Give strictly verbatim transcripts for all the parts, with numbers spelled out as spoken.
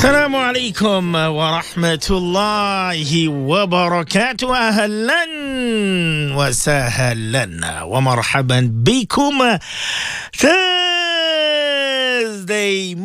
السلام عليكم ورحمة الله وبركاته. أهلا وسهلا ومرحبا بكم Thursday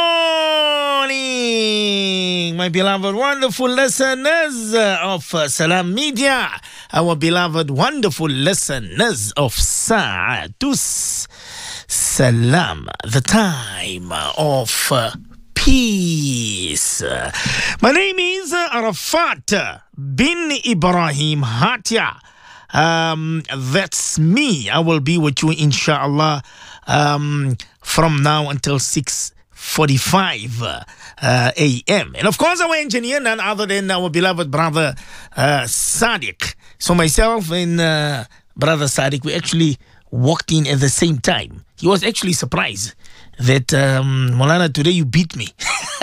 morning, my beloved wonderful listeners of Salam Media, our beloved wonderful listeners of Sa'atus Salam, the time of peace. My name is Arafat bin Ibrahim Hatia. Um, that's me. I will be with you, inshallah, um, from now until six forty-five uh, a m. And of course, our engineer, none other than our beloved brother uh, Sadiq. So myself and uh, brother Sadiq, we actually walked in at the same time. He was actually surprised that um, Molana, today you beat me.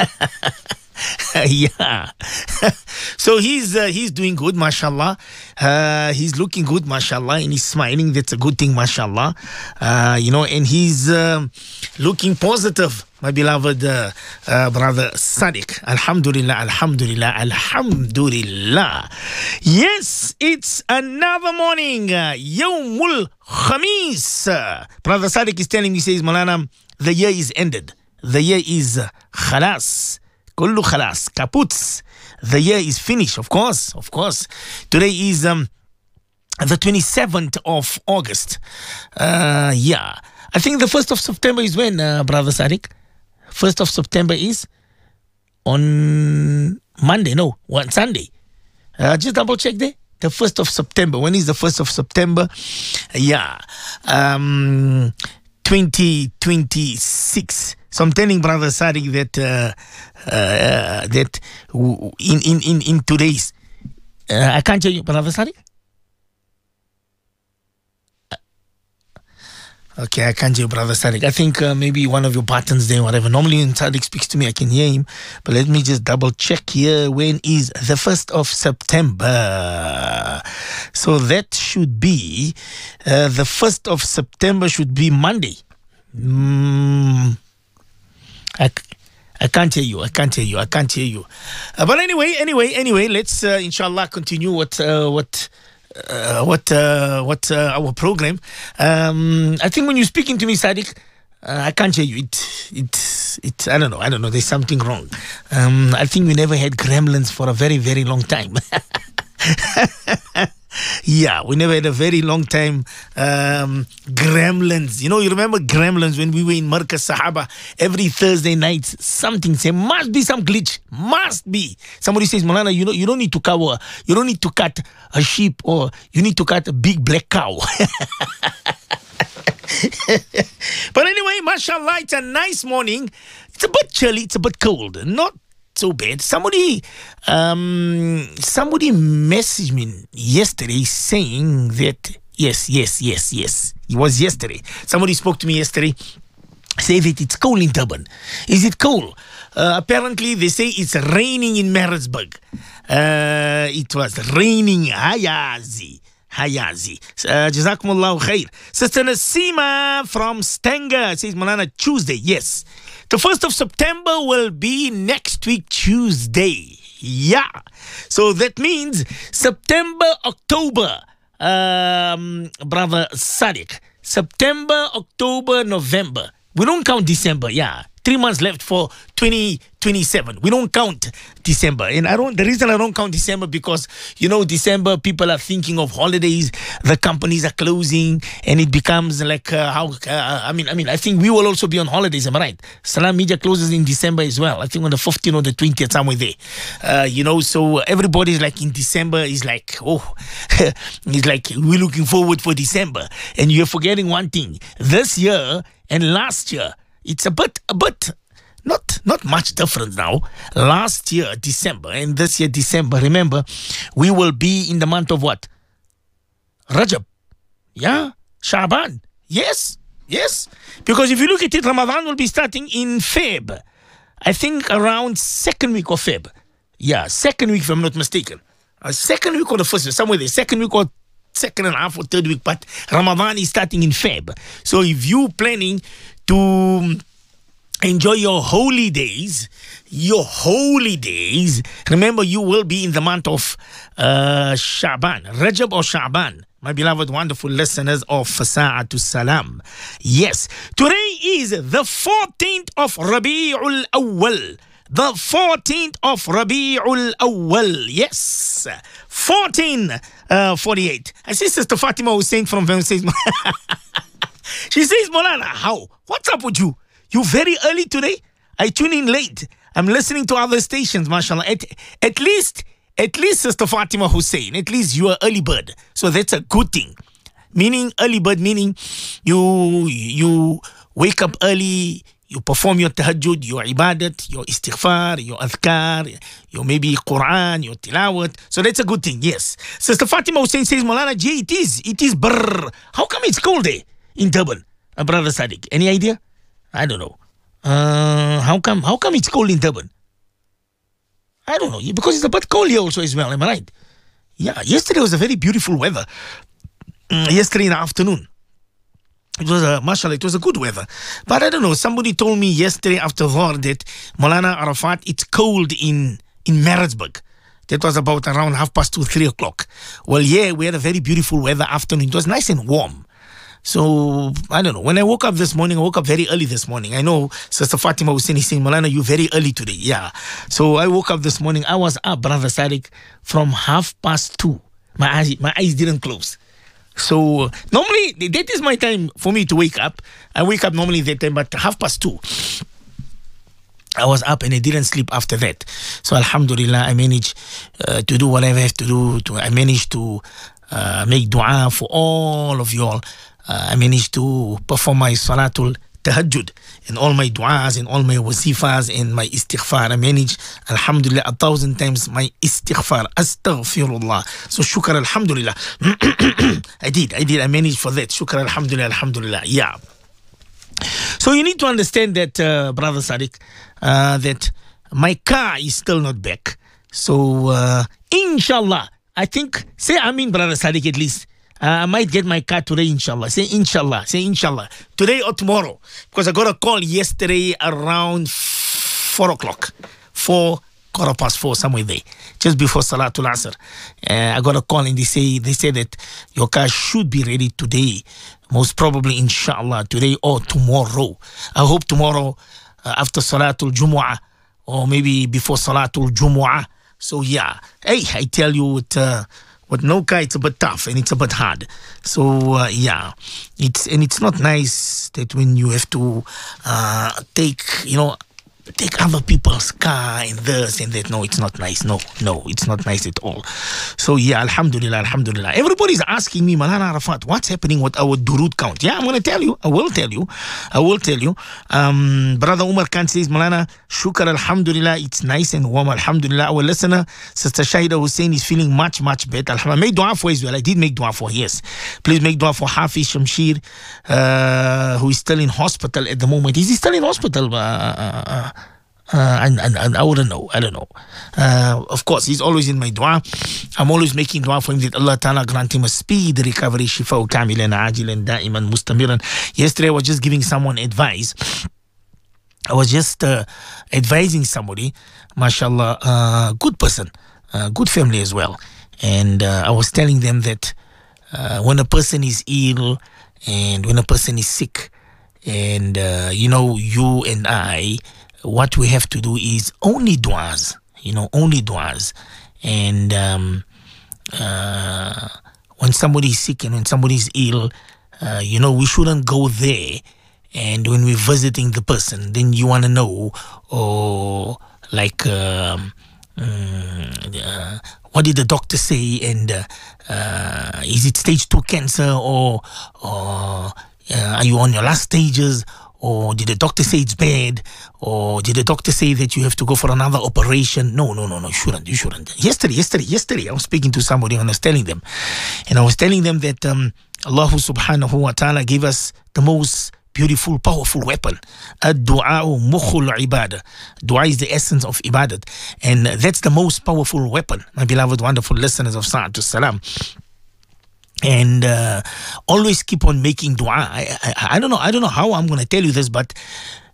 Yeah. So he's uh, he's doing good, mashallah. Uh, he's looking good, mashallah, and he's smiling. That's a good thing, mashallah. Uh, you know, and he's um, looking positive, my beloved uh, uh, brother Sadiq. Alhamdulillah, alhamdulillah, alhamdulillah. Yes, it's another morning. Uh, Yawmul Khamis. Uh, brother Sadiq is telling me, he says, Molana, the year is ended. The year is uh, khalas. Kullu khalas. Kaputs. The year is finished, of course, of course. Today is um, the twenty-seventh of August. Uh, yeah. I think the first of September is when, uh, Brother Sadiq? first of September is on Monday. No, one Sunday. Uh, just double check there. The first of September. When is the first of September? Yeah. Um, twenty twenty-six. So I'm telling Brother Sadiq that uh, uh, that in, in, in, in today's, uh, I can't tell you, Brother Sadiq. Okay, I can't hear you, Brother Sadiq. I think uh, maybe one of your buttons there, whatever. Normally when Sadiq speaks to me, I can hear him. But let me just double check here. When is the first of September? So that should be, uh, the first of September should be Monday. Mm, I, I can't hear you. I can't hear you. I can't hear you. Uh, but anyway, anyway, anyway, let's, uh, inshallah, continue what, uh, what, Uh, what uh, what uh, our program. Um, I think when you're speaking to me, Sadiq, uh, I can't hear you. It it it. I don't know. I don't know. There's something wrong. Um, I think we never had gremlins for a very very long time. Yeah, we never had a very long time um, gremlins. You know, you remember gremlins when we were in Markaz Sahaba every Thursday night? Something say must be some glitch, must be. Somebody says, Molana, you know, you don't need to cover, you don't need to cut a sheep, or you need to cut a big black cow. But anyway, mashallah, it's a nice morning. It's a bit chilly, it's a bit cold, not so bad. Somebody, um, somebody messaged me yesterday saying that yes, yes, yes, yes. It was yesterday. Somebody spoke to me yesterday, say that it's cold in Durban. Is it cold? Uh, apparently, they say it's raining in Maritzburg. Uh, it was raining. Hayazi. Hayazi. Uh, Jazakumullahu khair. Sister Nasima from Stanger says, Molana, Tuesday. Yes. The first of September will be next week, Tuesday. Yeah. So that means September, October. Um, Brother Sadiq. September, October, November. We don't count December. Yeah. Three months left for twenty twenty-seven. We don't count December. And I don't, the reason I don't count December, because, you know, December, people are thinking of holidays, the companies are closing, and it becomes like, uh, how, uh, I mean, I mean, I think we will also be on holidays, am I right? Salam Media closes in December as well. I think on the fifteenth or the twentieth, somewhere there. Uh, you know, so everybody's like in December is like, oh, it's like, we're looking forward for December. And you're forgetting one thing. This year and last year, it's a bit, a bit, not not much different now. Last year, December, and this year, December, remember, we will be in the month of what? Rajab. Yeah? Shaban. Yes. Yes. Because if you look at it, Ramadan will be starting in Feb. I think around second week of Feb. Yeah, second week if I'm not mistaken. Uh, second week or the first week, somewhere there. Second week or second and a half or third week, but Ramadan is starting in Feb. So if you're planning to Enjoy your holy days. Your holy days. Remember, you will be in the month of uh, Sha'ban. Rajab or Sha'ban. My beloved, wonderful listeners of Sa'atul Salam. Yes, today is the fourteenth of Rabi'ul Awwal. The fourteenth of Rabi'ul Awwal. Yes, fourteen forty-eight. I see Sister Fatima Hussein from Vem says, she says, Molana, how? What's up with you? You very early today? I tune in late. I'm listening to other stations, mashallah. At, at least, at least, Sister Fatima Hussein, at least you are early bird. So that's a good thing. Meaning, early bird, meaning you, you wake up early, you perform your tahajjud, your ibadat, your istighfar, your adhkar, your maybe Quran, your tilawat. So that's a good thing, yes. Sister Fatima Hussein says, Molana J, it is, it is brrr. How come it's cold there in Durban? Uh, Brother Sadiq, any idea? I don't know. Uh, how come How come it's cold in Durban? I don't know. Because it's a bit cold here also as well, am I right? Yeah, yesterday was a very beautiful weather. Mm, yesterday in the afternoon. It was a, mashallah, it was a good weather. But I don't know, somebody told me yesterday after Dhuhr that Maulana Arafat, it's cold in, in Maritzburg. That was about around half past two, three o'clock. Well, yeah, we had a very beautiful weather afternoon. It was nice and warm. So, I don't know. When I woke up this morning, I woke up very early this morning. I know Sister Fatima was saying, Maulana, you very early today. Yeah. So, I woke up this morning. I was up, Brother Sadiq, from half past two. My eyes, my eyes didn't close. So, normally, that is my time for me to wake up. I wake up normally that time, but half past two. I was up and I didn't sleep after that. So, Alhamdulillah, I managed uh, to do whatever I have to do. To, I managed to uh, make dua for all of you all. Uh, I managed to perform my Salatul Tahajjud and all my du'as and all my wasifas and my istighfar. I managed, Alhamdulillah, a thousand times my istighfar. Astaghfirullah. So, shukr, Alhamdulillah. I did, I did, I managed for that. Shukr, Alhamdulillah, Alhamdulillah. Yeah. So, you need to understand that, uh, Brother Sadiq, uh, that my car is still not back. So, uh, inshallah, I think, say Amin, Brother Sadiq, at least. Uh, I might get my car today, inshallah. Say inshallah. Say inshallah. Today or tomorrow. Because I got a call yesterday around four o'clock. Four, quarter past four, somewhere there. Just before Salatul Asr. Uh, I got a call and they say, they say that your car should be ready today. Most probably, inshallah, today or tomorrow. I hope tomorrow uh, after Salatul Jumu'ah or maybe before Salatul Jumu'ah. So, yeah. Hey, I tell you, it... Uh, With no car, it's a bit tough and it's a bit hard. So, uh, yeah, it's and it's not nice that when you have to uh, take, you know, take other people's car and this and that. No, it's not nice. No, no, it's not nice at all. So, yeah, Alhamdulillah, Alhamdulillah. Everybody's asking me, Maulana Arafat, what's happening with our durud count? Yeah, I'm going to tell you. I will tell you. I will tell you. Um, Brother Umar Khan says, Maulana, shukr, Alhamdulillah, it's nice and warm, Alhamdulillah. Our listener, Sister Shahida Hussein, is feeling much, much better. Alhamdulillah. I made dua for as well. I did make dua for, yes. Please make dua for Hafiz Shamshir, uh, who is still in hospital at the moment. Is he still in hospital? Uh, uh, Uh, and, and, and I wouldn't know. I don't know. Uh, of course, he's always in my dua. I'm always making dua for him that Allah Ta'ala grant him a speed recovery. Shifa'u kamilan, ajilan, da'iman, mustamiran. Yesterday, I was just giving someone advice. I was just uh, advising somebody, mashallah, uh, good person, uh, good family as well. And uh, I was telling them that uh, when a person is ill and when a person is sick, and, uh, you know, you and I, what we have to do is only du'as, you know, only du'as. And um, uh, when somebody is sick and when somebody is ill, uh, you know, we shouldn't go there. And when we're visiting the person, then you want to know, or like, um, uh, what did the doctor say? And uh, uh, is it stage two cancer, or, or uh, are you on your last stages? Or did the doctor say it's bad? Or did the doctor say that you have to go for another operation? No, no, no, no, you shouldn't, you shouldn't. Yesterday, yesterday, yesterday, I was speaking to somebody and I was telling them. And I was telling them that um, Allah subhanahu wa ta'ala gave us the most beautiful, powerful weapon. Ad-du'a'u mukhul ibadah. Dua is the essence of ibadat. And that's the most powerful weapon, my beloved, wonderful listeners of Sa'atul Salam. And uh, always keep on making dua. I, I, I don't know. I don't know how I'm going to tell you this, but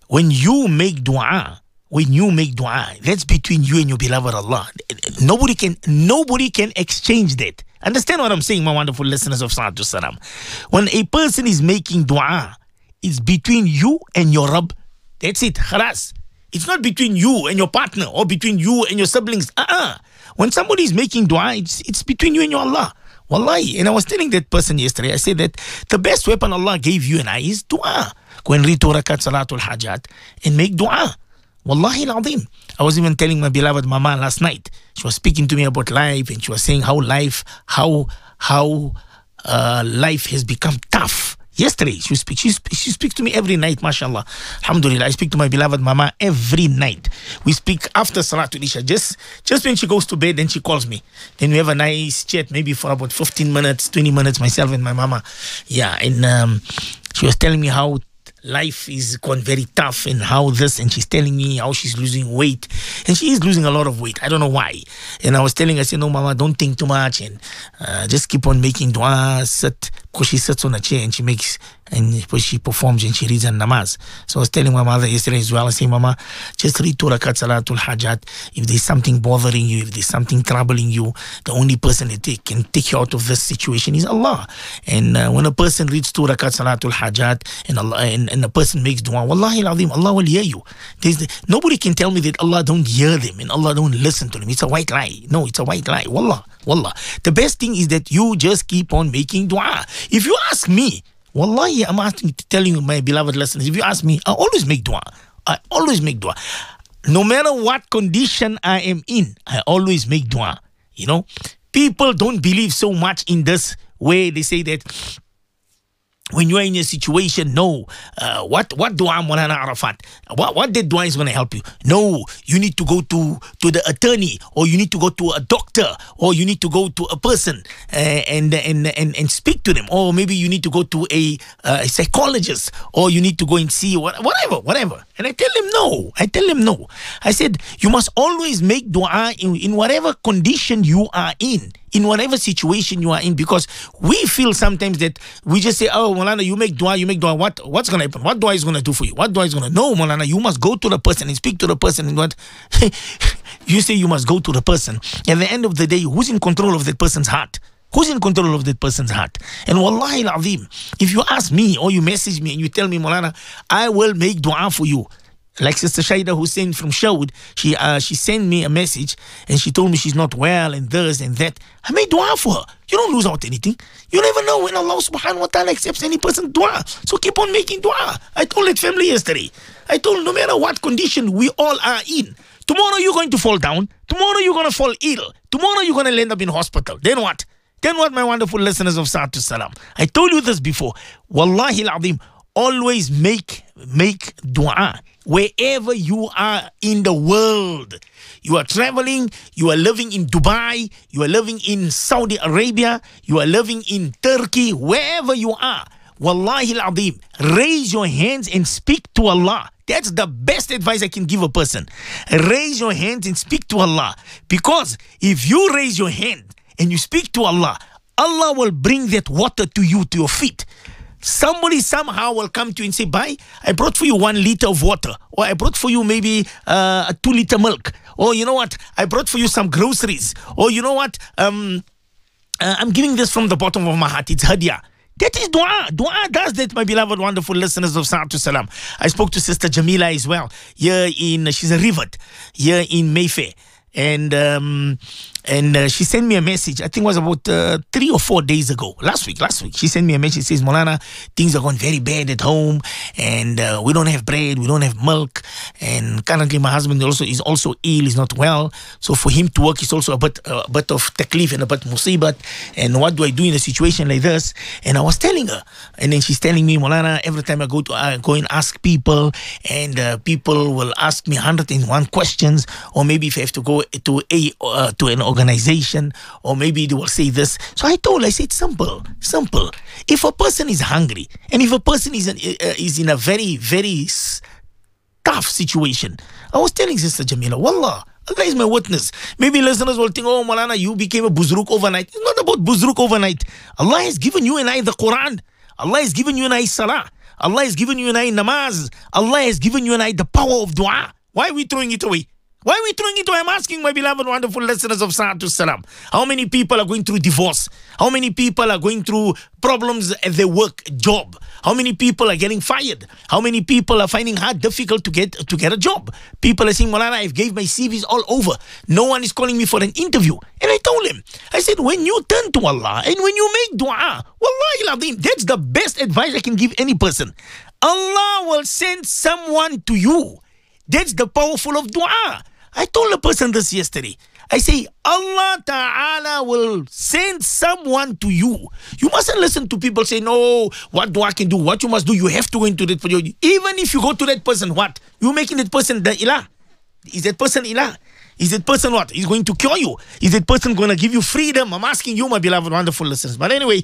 when you make dua, when you make dua, that's between you and your beloved Allah. Nobody can, nobody can exchange that. Understand what I'm saying, my wonderful listeners of Salatu Salam? When a person is making dua, it's between you and your Rabb. That's it, khalas. It's not between you and your partner or between you and your siblings. Uh-uh. When somebody is making dua, it's, it's between you and your Allah. Wallahi. And I was telling that person yesterday, I said that the best weapon Allah gave you and I is dua. Go and read two rakat Salatul Hajat and make dua. Wallahi al-azim. I was even telling my beloved mama last night. She was speaking to me about life, and she was saying how life, how how uh, life has become tough. Yesterday, she speaks. She, she speaks to me every night, mashallah. Alhamdulillah, I speak to my beloved mama every night. We speak after Salatul Isha. Just just when she goes to bed, then she calls me. Then we have a nice chat, maybe for about fifteen minutes, twenty minutes, myself and my mama. Yeah, and um, she was telling me how life is gone very tough and how this, and she's telling me how she's losing weight, and she is losing a lot of weight. I don't know why. And I was telling her, I said, no, mama, don't think too much, and uh, just keep on making dua. Sit, because she sits on a chair and she makes, and she performs and she reads her namaz. So I was telling my mother yesterday as well, I say, mama, just read two rakat Salatul Hajat. If there's something bothering you, if there's something troubling you, the only person that take, can take you out of this situation is Allah. And uh, when a person reads two rakat Salatul Hajat and Allah and, and a person makes dua, wallahi al-azim, Allah will hear you. There's the, nobody can tell me that Allah don't hear them and Allah don't listen to them. It's a white lie. No, it's a white lie. Wallah, wallah. The best thing is that you just keep on making dua. If you ask me, wallahi, I'm asking, telling you, my beloved listeners, if you ask me, I always make dua. I always make dua. No matter what condition I am in, I always make dua. You know, people don't believe so much in this way. They say that when you are in a situation, no, uh, what what dua Maulana Arafat? What what that dua is going to help you? No, you need to go to to the attorney, or you need to go to a doctor, or you need to go to a person uh, and and and and speak to them, or maybe you need to go to a, uh, a psychologist, or you need to go and see what, whatever, whatever. And I tell them no. I tell them no. I said you must always make dua in, in whatever condition you are in. In whatever situation you are in, because we feel sometimes that we just say, oh, Maulana, you make dua, you make dua. What, what's going to happen? What dua is going to do for you? What dua is going to... No, Maulana, you must go to the person and speak to the person. And what? You say you must go to the person. At the end of the day, who's in control of that person's heart? Who's in control of that person's heart? And wallahi al-azim, if you ask me or you message me and you tell me, Maulana, I will make dua for you. Like Sister Shaida Hussein from Sherwood, she uh, she sent me a message and she told me she's not well and this and that. I made dua for her. You don't lose out anything. You never know when Allah subhanahu wa ta'ala accepts any person's dua. So keep on making dua. I told that family yesterday. I told no matter what condition we all are in, tomorrow you're going to fall down. Tomorrow you're going to fall ill. Tomorrow you're going to end up in hospital. Then what? Then what, my wonderful listeners of Salatu Salam? I told you this before. Wallahi al-azim, always make, make dua. Wherever you are in the world, you are traveling, you are living in Dubai, you are living in Saudi Arabia, you are living in Turkey, wherever you are, wallahi al-azim, raise your hands and speak to Allah. That's the best advice I can give a person. Raise your hands and speak to Allah. Because if you raise your hand and you speak to Allah, Allah will bring that water to you, to your feet. Somebody somehow will come to you and say, bye, I brought for you one liter of water. Or I brought for you maybe uh, a two liter milk. Or you know what, I brought for you some groceries. Or you know what, um, uh, I'm giving this from the bottom of my heart. It's hadiyah. That is dua. Dua does that, my beloved, wonderful listeners of Salatu Salam. I spoke to Sister Jamila as well. Here in, she's a rivet, here in Mayfair. And um, and uh, she sent me a message, I think it was about uh, three or four days ago. Last week, last week. She sent me a message, says, Maulana, things are going very bad at home. And uh, we don't have bread, we don't have milk. And currently my husband also is also ill, he's not well. So for him to work is also a bit, uh, a bit of taklif and a bit musibat. And what do I do in a situation like this? And I was telling her. And then she's telling me, Maulana, every time I go to uh, go and ask people, and uh, people will ask me one hundred and one questions, or maybe if I have to go to a uh, to an organization, or maybe they will say this. So I told her, I said, simple, simple. If a person is hungry, and if a person is, an, uh, is in a very, very tough situation, I was telling Sister Jamila, Wallah, Allah is my witness. Maybe listeners will think, oh, Maulana, you became a buzruk overnight. It's not about buzruk overnight. Allah has given you and I the Quran. Allah has given you and I salah. Allah has given you and I namaz. Allah has given you and I the power of dua. Why are we throwing it away? Why are we throwing it away? I'm asking my beloved, wonderful listeners of Sa'atu Salam. How many people are going through divorce? How many people are going through problems at their work, job? How many people are getting fired? How many people are finding hard, difficult to get to get a job? People are saying, Maulana, I've gave my C Vs all over. No one is calling me for an interview. And I told him, I said, when you turn to Allah and when you make dua, Wallahi al-Azim, that's the best advice I can give any person. Allah will send someone to you. That's the powerful of dua. I told a person this yesterday. I say, Allah Ta'ala will send someone to you. You mustn't listen to people say, no, what do I can do? What you must do? You have to go into that for you. Even if you go to that person, what? You're making that person the ilah. Is that person ilah? Is that person what? He's going to cure you. Is that person going to give you freedom? I'm asking you, my beloved, wonderful listeners. But anyway,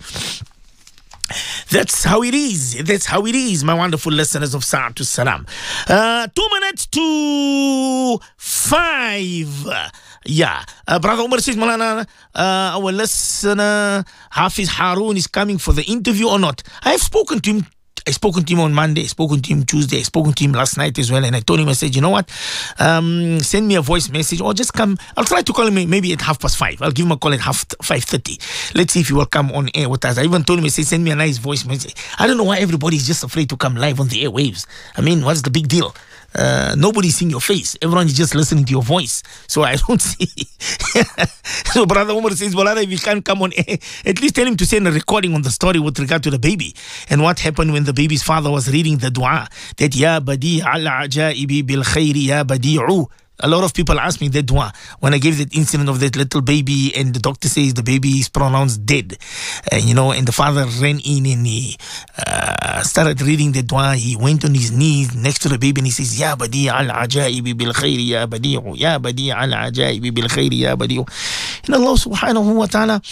that's how it is. That's how it is, my wonderful listeners of Sa'atu Salam. Uh, two minutes to five. Yeah. Uh, Brother Umar says, Malana, uh, our listener, Hafiz Harun, is coming for the interview or not? I have spoken to him. I spoken to him on Monday, I spoken to him Tuesday, I spoken to him last night as well, and I told him, I said, you know what, um, send me a voice message or just come. I'll try to call him maybe at half past five. I'll give him a call at half five thirty. Let's see if he will come on air with us. I even told him, I said, send me a nice voice message. I don't know why everybody is just afraid to come live on the airwaves. I mean, what's the big deal? Uh, nobody's seeing your face. Everyone is just listening to your voice. So I don't see. So Brother Umar says, well, if you can't come on air, at least tell him to send a recording on the story with regard to the baby and what happened when the baby's father was reading the dua. That Ya Badi' al-Ajaibi bil Khayri Ya Badi'u. A lot of people ask me that dua when I gave that incident of that little baby and the doctor says the baby is pronounced dead. Uh, you know, and the father ran in and he uh, started reading the dua. He went on his knees next to the baby and he says, Ya Badi' al-Ajaibi bil Khayri Ya Badi'u. Ya Badi' al-Ajaibi bil Khayri Ya Badi'u. And Allah subhanahu wa ta'ala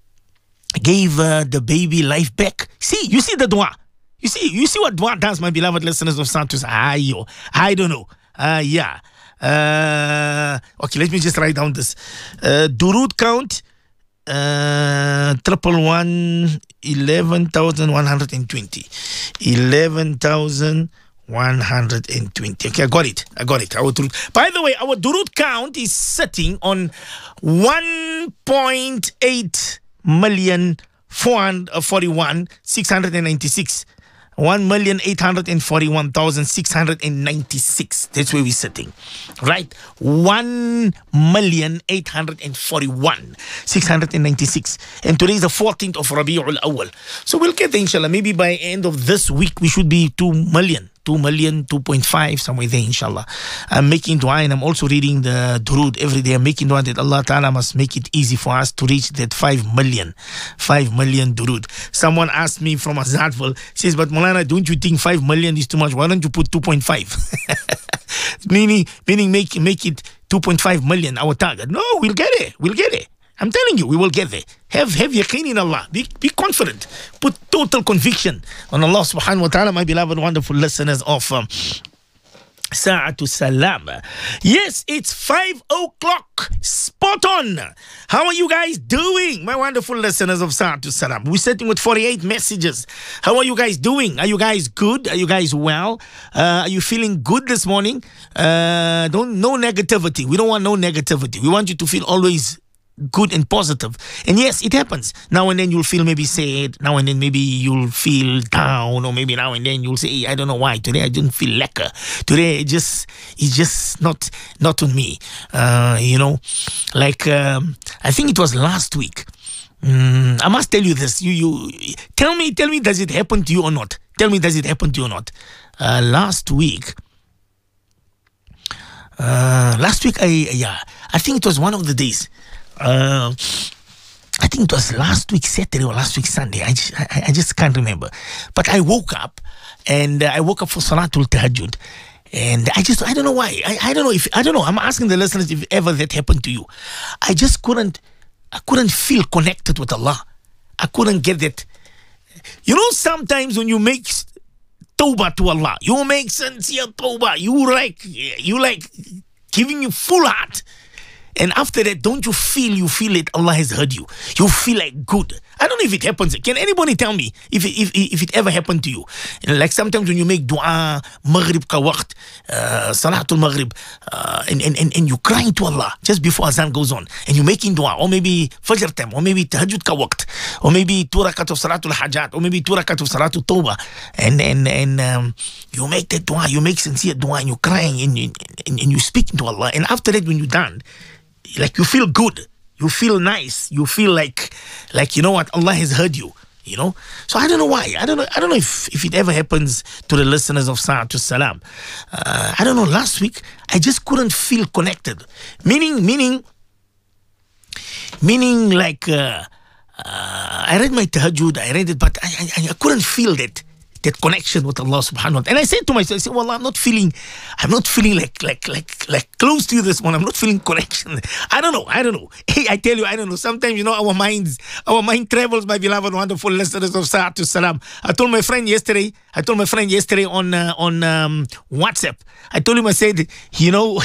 gave uh, the baby life back. See, you see the dua. You see, you see what dua does, my beloved listeners of Santos. I, I don't know. Uh, yeah. Uh, okay, let me just write down this. Uh, Durud count uh, triple one eleven thousand one hundred and twenty. Eleven thousand one hundred and twenty. Okay, I got it. I got it. Our Durud. By the way, our Durud count is sitting on one point eight million four hundred forty-one six hundred and ninety-six. one million eight hundred forty-one thousand six hundred ninety-six. That's where we're sitting. Right? one million eight hundred forty-one thousand six hundred ninety-six. And today is the fourteenth of Rabi'ul Awwal. So we'll get there, inshallah. Maybe by end of this week, we should be two million. two million, two point five, somewhere there, inshallah. I'm making dua and I'm also reading the Durud every day. I'm making dua that Allah Ta'ala must make it easy for us to reach that five million. five million Durud. Someone asked me from Azadville, says, but Maulana, don't you think five million is too much? Why don't you put two point five? meaning, meaning make, make it two point five million, our target. No, we'll get it. We'll get it. I'm telling you, we will get there. Have have yaqeen in Allah. Be, be confident. Put total conviction on Allah subhanahu wa ta'ala, my beloved, wonderful listeners of um, Sa'atu Salam. Yes, it's five o'clock. Spot on. How are you guys doing, my wonderful listeners of Sa'atu Salam? We're sitting with forty-eight messages. How are you guys doing? Are you guys good? Are you guys well? Uh, are you feeling good this morning? Uh, don't no negativity. We don't want no negativity. We want you to feel always good and positive. And yes, it happens. Now and then you'll feel maybe sad. Now and then maybe you'll feel down, or maybe now and then you'll say, hey, I don't know why. Today I didn't feel lekker. Today it just it's just not not on me. Uh, you know, like um, I think it was last week. Mm, I must tell you this. You you tell me tell me does it happen to you or not? Tell me does it happen to you or not? Uh, last week. Uh, last week I yeah I think it was one of the days. Uh, I think it was last week Saturday or last week Sunday. I just, I, I just can't remember. But I woke up and uh, I woke up for Salatul Tahajjud. And I just, I don't know why. I, I don't know if, I don't know. I'm asking the listeners if ever that happened to you. I just couldn't, I couldn't feel connected with Allah. I couldn't get that. You know, sometimes when you make tawbah to Allah, you make sincere tawbah, you like, you like giving you full heart. And after that, don't you feel, you feel it, Allah has heard you. You feel like good. I don't know if it happens. Can anybody tell me if it, if, if it ever happened to you? You know, like sometimes when you make dua, maghrib ka waqt, uh, salatul maghrib, uh, and, and, and, and you're crying to Allah just before azan goes on, and you're making dua, or maybe fajr time, or maybe tahajjud ka waqt, or maybe two rakat of salatul hajat, or maybe two rakat of salatul tawbah, and, and, and um, you make that dua, you make sincere dua, and you're crying, and, you, and, and you're speaking to Allah, and after that when you're done, like you feel good, you feel nice, you feel like, like you know what, Allah has heard you, you know. So I don't know why. I don't know. I don't know if, if it ever happens to the listeners of Sa'atul Salam. Uh, I don't know. Last week I just couldn't feel connected. Meaning, meaning, meaning like uh, uh, I read my tahajjud, I read it, but I, I I couldn't feel that. That connection with Allah subhanahu wa ta'ala. And I said to myself, I said, well, I'm not feeling, I'm not feeling like, like, like, like close to you this one. I'm not feeling connection. I don't know. I don't know. Hey, I tell you, I don't know. Sometimes, you know, our minds, our mind travels, my beloved, wonderful listeners of Sa'atul Salam. I told my friend yesterday, I told my friend yesterday on, uh, on um, WhatsApp, I told him, I said, you know,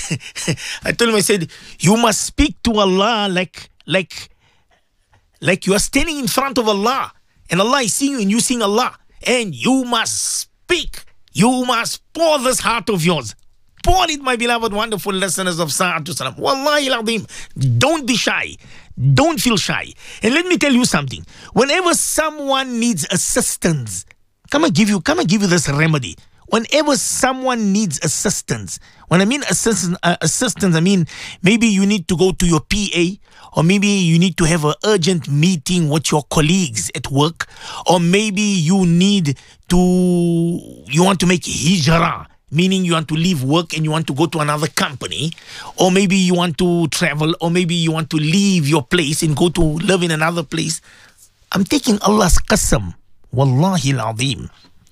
I told him, I said, you must speak to Allah like, like, like you are standing in front of Allah and Allah is seeing you and you seeing Allah. And you must speak. You must pour this heart of yours. Pour it, my beloved, wonderful listeners of Sa'atul Salam. Wallahi al-Azim. Don't be shy. Don't feel shy. And let me tell you something. Whenever someone needs assistance, come and give you, come and give you this remedy. Whenever someone needs assistance, when I mean assistance, uh, assistance, I mean maybe you need to go to your P A, or maybe you need to have an urgent meeting with your colleagues at work, or maybe you need to, you want to make hijrah, meaning you want to leave work and you want to go to another company, or maybe you want to travel, or maybe you want to leave your place and go to live in another place. I'm taking Allah's qasam, wallahi al-azim.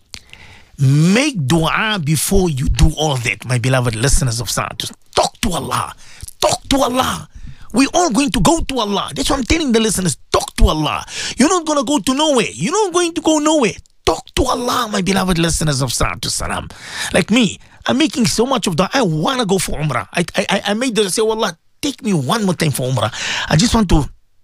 Make dua before you do all that, my beloved listeners of Sa'atul. Talk to Allah. Talk to Allah. We're all going to go to Allah. That's what I'm telling the listeners. Talk to Allah. You're not going to go to nowhere. You're not going to go nowhere. Talk to Allah, my beloved listeners of Sa'atul Salam. Like me, I'm making so much of dua. I want to go for Umrah. I, I, I made the say, Allah, take me one more time for Umrah. I just want to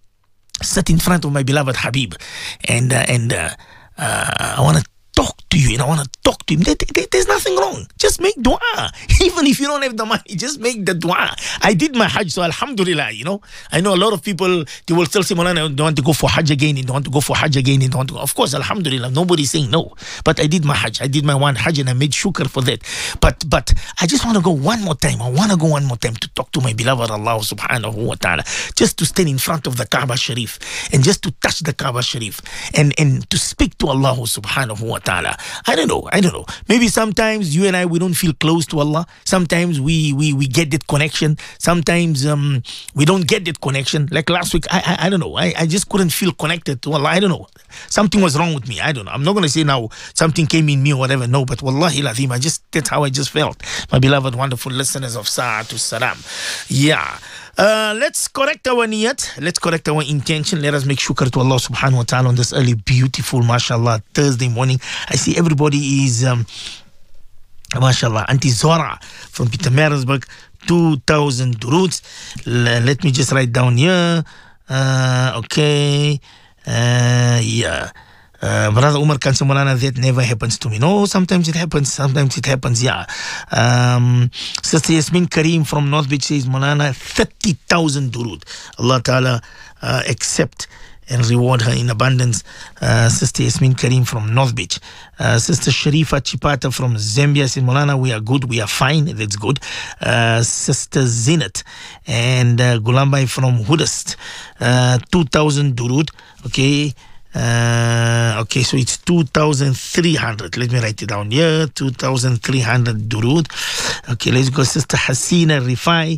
sit in front of my beloved Habib. And, uh, and uh, uh, I want to talk to you, and I want to talk to him. There, there, there's nothing wrong. Just make dua. Even if you don't have the money, just make the dua. I did my Hajj, so alhamdulillah, you know. I know a lot of people, they will still say, Maulana, they want to go for Hajj again, they want to go for Hajj again, they want to go. Of course, alhamdulillah, nobody's saying no. But I did my Hajj. I did my one Hajj, and I made shukr for that. But but I just want to go one more time. I want to go one more time to talk to my beloved Allah subhanahu wa ta'ala. Just to stand in front of the Kaaba Sharif, and just to touch the Kaaba Sharif, and, and to speak to Allah subhanahu wa ta'ala. I don't know. I don't know. Maybe sometimes you and I, we don't feel close to Allah. Sometimes we we, we get that connection. Sometimes um, we don't get that connection. Like last week, I I, I don't know. I, I just couldn't feel connected to Allah. I don't know. Something was wrong with me. I don't know. I'm not going to say now something came in me or whatever. No, but wallahi lazim, I just, that's how I just felt. My beloved, wonderful listeners of Sa'atul Salam. Yeah. Uh, let's correct our niyat. Let's correct our intention. Let us make shukr to Allah subhanahu wa ta'ala on this early, beautiful, mashallah, Thursday morning. I see everybody is, um, mashallah, Auntie Zora from Pietermaritzburg, two thousand duruds. L- let me just write down here. Uh, okay. Uh, yeah. Uh, Brother Umar Kansa Maulana, that never happens to me. No, sometimes it happens. Sometimes it happens, yeah. Um, Sister Yasmin Kareem from North Beach says, Maulana, thirty thousand durud. Allah Ta'ala uh, accept and reward her in abundance. Uh, Sister Yasmin Kareem from North Beach. Uh, Sister Sharifa Chipata from Zambia says, Maulana, we are good, we are fine, that's good. Uh, Sister Zinat and uh, Gulambai from Hudast, uh, two thousand durud, okay. Uh, okay, so it's two thousand three hundred. Let me write it down here. two thousand three hundred durud. Okay, let's go. Sister Hasina Rifai.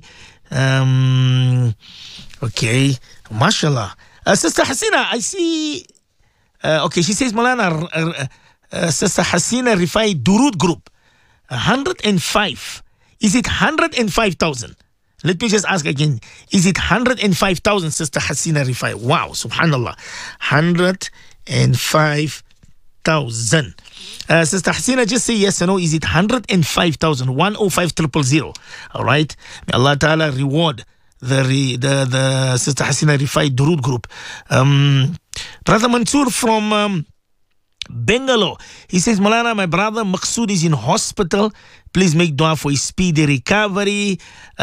Um, okay, mashallah. Uh, Sister Hasina, I see. Uh, okay, she says, Maulana, uh, uh, Sister Hasina Rifai durud group. one hundred five. Is it one hundred five thousand? Let me just ask again. Is it one hundred five thousand, Sister Hasina Rifai? Wow, subhanallah. one hundred five thousand. Uh, Sister Hasina, just say yes or no. Is it one hundred five thousand? one oh five thousand. All right. May Allah Ta'ala reward the re, the the Sister Hasina Rifai Durud group. Um, Brother Mansoor from um, Bangalore. He says, Malana, my brother Maqsood is in hospital. Please make dua for his speedy recovery.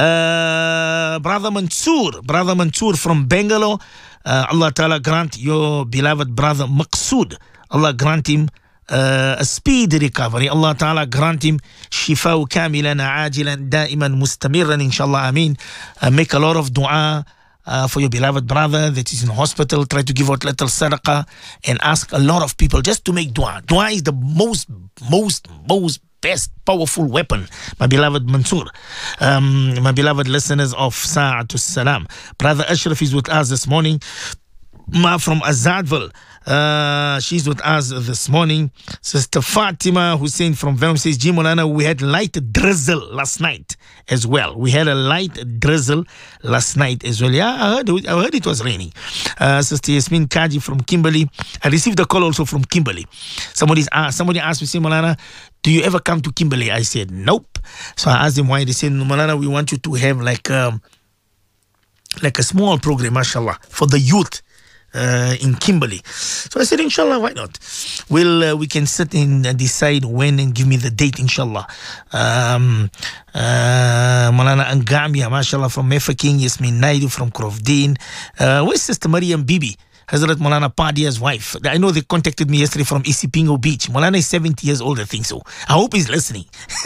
Uh, brother Mansoor, Brother Mansoor from Bangalore. Uh, Allah Ta'ala grant your beloved brother Maqsood. Allah grant him uh, a speedy recovery. Allah Ta'ala grant him shifa'u kamilan ajilan da'iman mustamiran inshallah. Ameen. Uh, make a lot of dua Uh, for your beloved brother that is in hospital. Try to give out little sadaqah and ask a lot of people just to make dua. Dua is the most, most, most best powerful weapon, my beloved Mansoor. Um, my beloved listeners of Sa'atul Salam. Brother Ashraf is with us this morning. Ma from Azadville. Uh, she's with us this morning. Sister Fatima Hussein from Venom says, Jimolana, we had light drizzle last night as well. We had a light drizzle last night as well. Yeah, I heard it, I heard it was raining. Uh, Sister Yasmin Kaji from Kimberley. I received a call also from Kimberley. Somebody's asked, somebody asked me, say, Molana, do you ever come to Kimberley? I said, nope. So I asked them why. They said, Molana, we want you to have like, um, like a small program, mashallah, for the youth. Uh, in Kimberley. So I said, inshallah, why not? We'll, uh, we can sit and uh, decide when and give me the date, inshallah. Um, uh, Malana Angamia, mashallah, from Mefaking, Yasmin Naidu from Krovdin. Uh, where's Sister Mariam Bibi? Hazrat Malana Padia's wife. I know they contacted me yesterday from Isipingo Beach. Malana is seventy years old, I think so. I hope he's listening.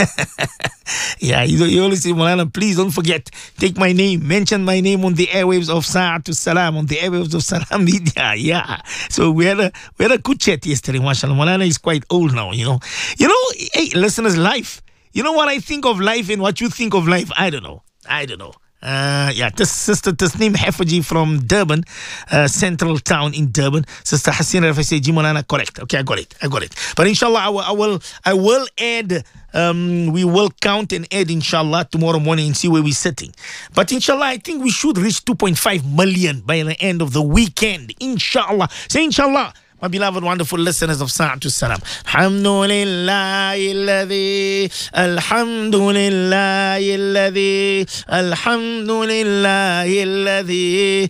Yeah, you, you always say, Malana, please don't forget, take my name, mention my name on the airwaves of Sa'atul Salam, on the airwaves of Salam Media. Yeah. So we had a we had a good chat yesterday, mashallah. Malana is quite old now, you know. You know, hey, listeners, life. You know what I think of life and what you think of life? I don't know. I don't know. Uh, yeah, this Sister Tasneem Hafaji from Durban, uh, central town in Durban. Sister Hasina, if I say Jimolana, correct. Okay, I got it. I got it. But inshallah, I will, I will, I will add, um, we will count and add, inshallah, tomorrow morning and see where we're sitting. But inshallah, I think we should reach two point five million by the end of the weekend. Inshallah. Say inshallah. My beloved, wonderful listeners of Sa'atul Salam. Alhamdulillahi alladhi, Alhamdulillahi alladhi, Alhamdulillahi alladhi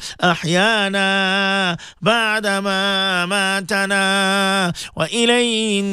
ahyana ba'da ma matana wa ilayhin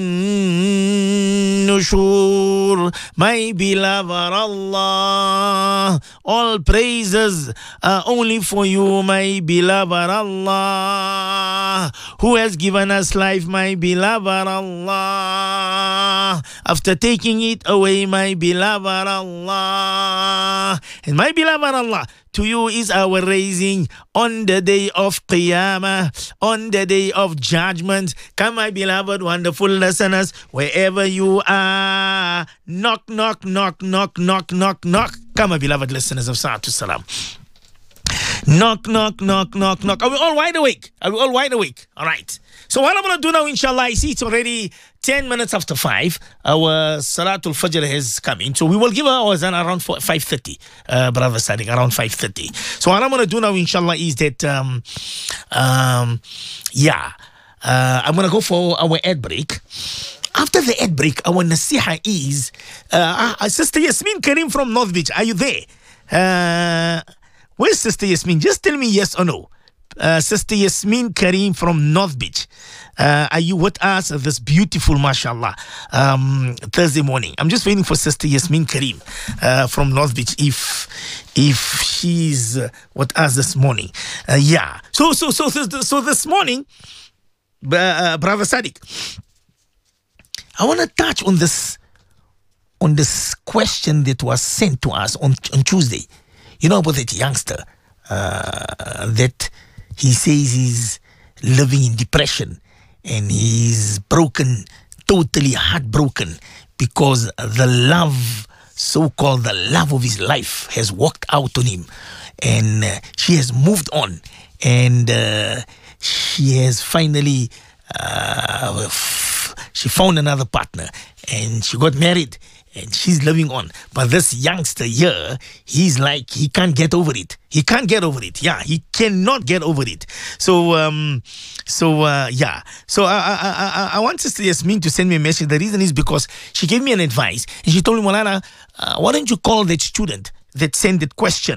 nushur. My beloved Allah, all praises are only for you, my beloved Allah, who has given us life, my beloved Allah, after taking it away, my beloved Allah. And my beloved Allah, to you is our raising on the day of Qiyamah, on the day of judgment. Come, my beloved, wonderful listeners, wherever you are, knock, knock, knock, knock, knock, knock, knock. Come, my beloved listeners of Sa'atul Salam. Knock, knock, knock, knock, knock. Are we all wide awake? Are we all wide awake? All right. So what I'm going to do now, inshallah, I see it's already ten minutes after five. Our Salatul Fajr has come in. So we will give our azan around five thirty, uh, Brother Sadiq, around five thirty. So what I'm going to do now, inshallah, is that, um, um, yeah, uh, I'm going to go for our ad break. After the ad break, our nasiha is, uh, uh, Sister Yasmin Karim from North Beach. Are you there? Uh... Where's Sister Yasmin? Just tell me yes or no. Uh, Sister Yasmin Karim from North Beach. Uh, are you with us this beautiful, mashallah, um, Thursday morning? I'm just waiting for Sister Yasmin Karim uh, from North Beach if if she's uh, with us this morning. Uh, yeah. So, so, so, so, so this morning, uh, Brother Sadiq, I want to touch on this on this question that was sent to us on, on Tuesday. You know about that youngster uh, that he says he's living in depression and he's broken, totally heartbroken because the love, so-called the love of his life has walked out on him and uh, she has moved on and uh, she has finally, uh, f- she found another partner and she got married. And she's living on. But this youngster here, he's like, he can't get over it. He can't get over it. Yeah, he cannot get over it. So, um, so uh, yeah. So I, I, I, I want Sister Yasmin to send me a message. The reason is because she gave me an advice. And she told me, Molana, uh, why don't you call that student that sent that question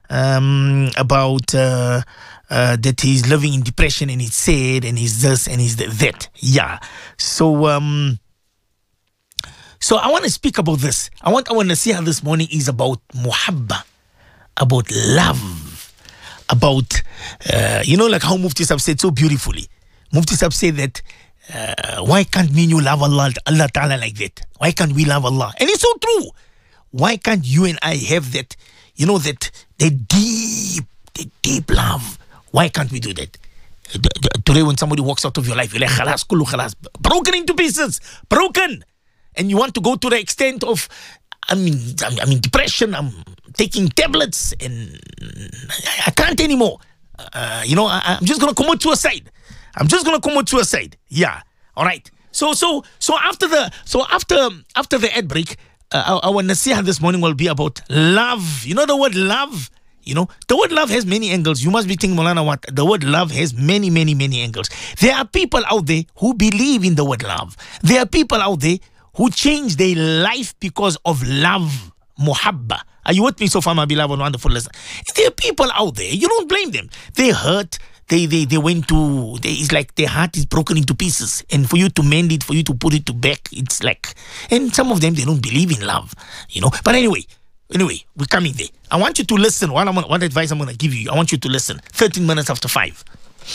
um, about uh, uh, that he's living in depression and he's sad and he's this and he's that. Yeah. So um, so I want to speak about this. I want I want to see how this morning is about muhabba, about love, about uh, you know, like how Mufti Sahib said so beautifully. Mufti Sahib said that uh, why can't me and you love Allah, Allah Ta'ala like that? Why can't we love Allah? And it's so true. Why can't you and I have that, you know, that the deep, the deep love? Why can't we do that? Today when somebody walks out of your life, you're like, khalas, kullu khalas, broken into pieces, broken. And you want to go to the extent of, I mean, I mean, depression, I'm taking tablets and I can't anymore. Uh, you know, I, I'm just going to commit suicide. I'm just going to commit suicide. Yeah. All right. So, so, so after the, so after, after the ad break, uh, our nasiha this morning will be about love. You know the word love? You know, the word love has many angles. You must be thinking, Maulana, what? The word love has many, many, many angles. There are people out there who believe in the word love. There are people out there who change their life because of love, muhabba. Are you with me so far, my beloved, wonderful listener? There are people out there, you don't blame them. They hurt, they they they went to, they, it's like their heart is broken into pieces. And for you to mend it, for you to put it to back, it's like, and some of them, they don't believe in love, you know. But anyway, anyway, we're coming there. I want you to listen. What, I'm, what advice I'm going to give you, I want you to listen. thirteen minutes after five.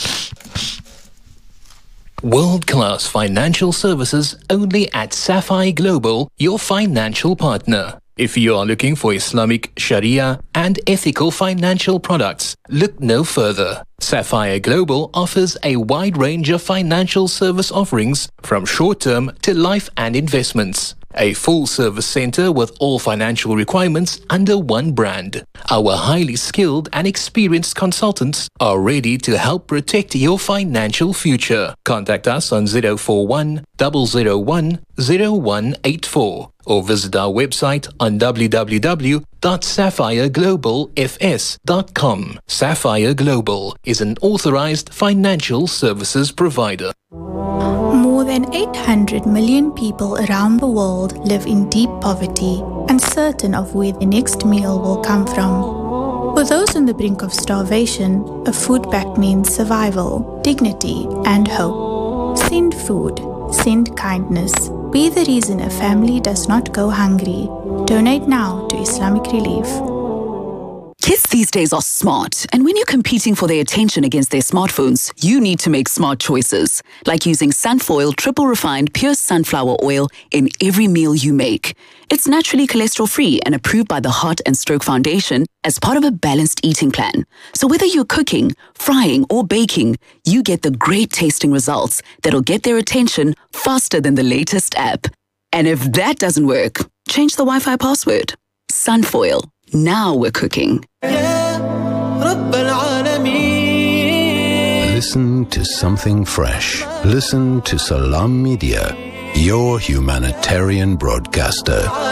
World-class financial services only at Sapphire Global, your financial partner. If you are looking for Islamic, Sharia and ethical financial products, look no further. Sapphire Global offers a wide range of financial service offerings from short-term to life and investments. A full-service center with all financial requirements under one brand. Our highly skilled and experienced consultants are ready to help protect your financial future. Contact us on zero four one, zero zero one, zero one eight four or visit our website on w w w dot sapphire global f s dot com. Sapphire Global is an authorized financial services provider. More than eight hundred million people around the world live in deep poverty, uncertain of where the next meal will come from. For those on the brink of starvation, a food pact means survival, dignity, and hope. Send food, send kindness. Be the reason a family does not go hungry. Donate now to Islamic Relief. Kids these days are smart, and when you're competing for their attention against their smartphones, you need to make smart choices, like using Sunfoil triple refined pure sunflower oil in every meal you make. It's naturally cholesterol-free and approved by the Heart and Stroke Foundation as part of a balanced eating plan. So whether you're cooking, frying, or baking, you get the great tasting results that'll get their attention faster than the latest app. And if that doesn't work, change the Wi-Fi password. Sunfoil. Now we're cooking. Listen to something fresh. Listen to Salam Media, your humanitarian broadcaster.